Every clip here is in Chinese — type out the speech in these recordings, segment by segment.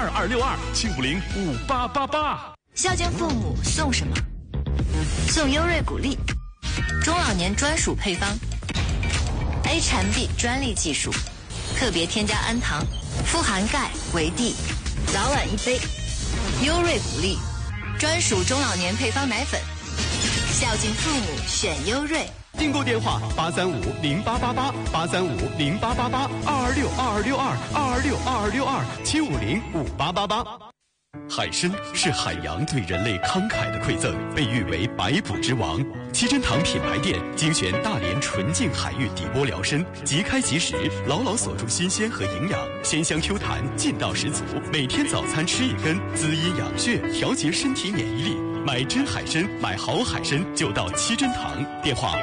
2262-750-5888。 孝敬父母送什么？送优瑞谷粒，中老年专属配方 ，A 产 B 专利技术，特别添加氨糖，富含钙、维 D， 早晚一杯。优瑞谷粒，专属中老年配方奶粉，孝敬父母选优瑞。 订购电话835-08888，835-08888，226-262-226-262-750-5888。海参是海洋对人类慷慨的馈赠，被誉为百补之王。七珍堂品牌店精选大连纯净海域底波辽参，即开即食，牢牢锁住新鲜和营养，鲜香 Q 弹，劲道十足。每天早餐吃一根，滋阴养血，调节身体免疫力。买真海参，买好海参就到七珍堂。电话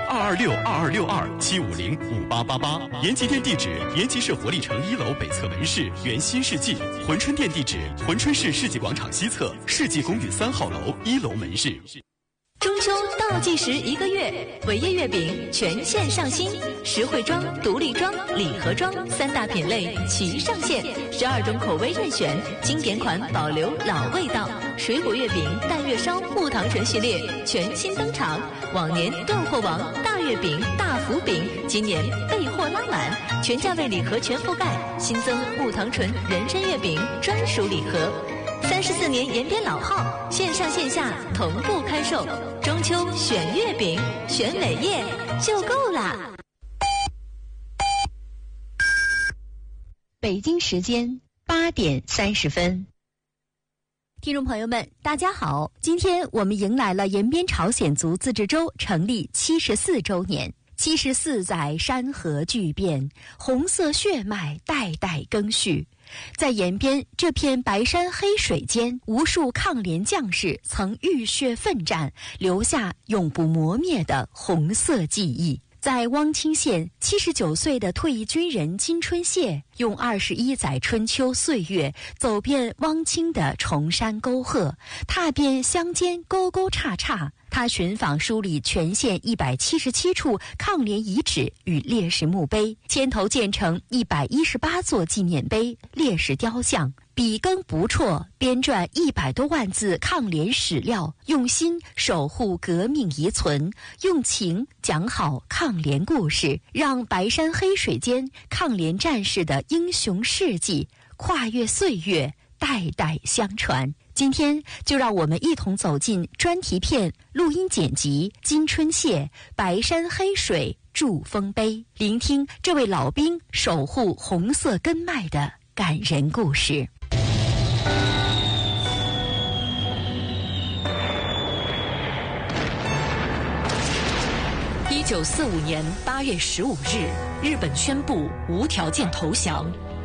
226-262-750-5888。延吉店地址：延吉市活力城1楼北侧门市原新世纪。珲春店地址：珲春市世纪广场西侧世纪公寓3号楼1楼门市。 中秋倒计时1个月，伟业月饼全线上新，实惠装、独立装、礼盒装3大品类齐上线，12种口味任选，经典款保留老味道。水果月饼、淡月烧、木糖醇系列全新登场，往年断货王大月饼、大福饼，今年备货拉满，全价位礼盒全覆盖，新增木糖醇人参月饼专属礼盒。34年延边老号，线上线下同步开售。中秋选月饼，选伟业就够啦。 北京时间8点30分。 听众朋友们，大家好！今天我们迎来了延边朝鲜族自治州成立74周年。74载山河巨变，红色血脉代代更续。在延边这片白山黑水间，无数抗联将士曾浴血奋战，留下永不磨灭的红色记忆。在汪清县，79岁的退役军人金春谢用21载春秋岁月，走遍汪清的崇山沟壑，踏遍乡间沟沟岔岔。他寻访梳理全县177处抗联遗址与烈士墓碑，牵头建成118座纪念碑、烈士雕像，笔耕不辍，编撰100多万字抗联史料，用心守护革命遗存，用情讲好抗联故事，让白山黑水间抗联战士的英雄事迹跨越岁月，代代相传。今天就让我们一同走进专题片录音剪辑金春谢白山黑水祝丰碑，聆听这位老兵守护红色根脉的感人故事。1945年8月15日，日本宣布无条件投降。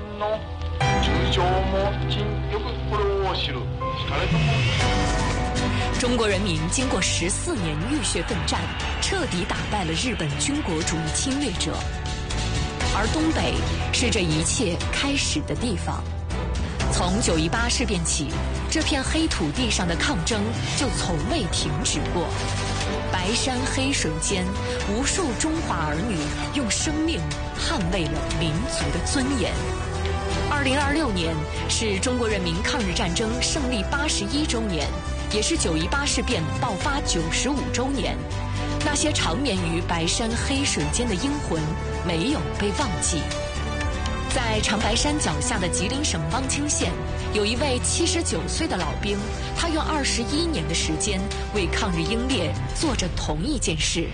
中国人民经过14年浴血奋战，彻底打败了日本军国主义侵略者，而东北是这一切开始的地方。从9·18事变起，这片黑土地上的抗争就从未停止过。白山黑水间，无数中华儿女用生命捍卫了民族的尊严。2026年是中国人民抗日战争胜利81周年，也是9·18事变爆发95周年。那些长眠于白山黑水间的英魂没有被忘记。在长白山脚下的吉林省汪清县，有一位79岁的老兵，他用21年的时间为抗日英烈做着同一件事。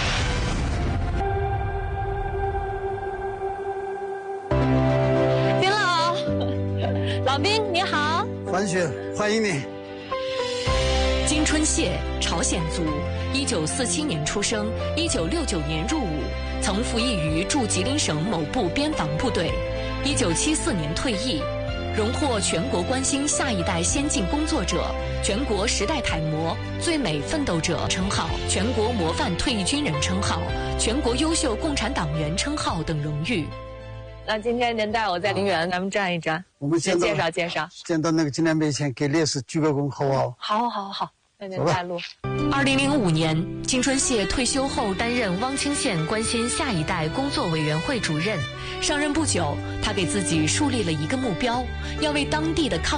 兵老，老兵你好， 欢雪，欢迎你。 金春谢，朝鲜族，1947年出生，1969年入伍，曾服役于驻吉林省某部边防部队，1974年退役，荣获全国关心下一代先进工作者、全国时代楷模、最美奋斗者称号、全国模范退役军人称号、全国优秀共产党员称号等荣誉。 那今天您带我在陵园，咱们转一转， 我们先介绍介绍。 见到那个纪念碑前，给烈士鞠个躬，好不好？ 好，好，好。那您带路。 2005年，金春谢退休后担任汪清县关心下一代工作委员会主任。上任不久，他给自己树立了一个目标，要为当地的抗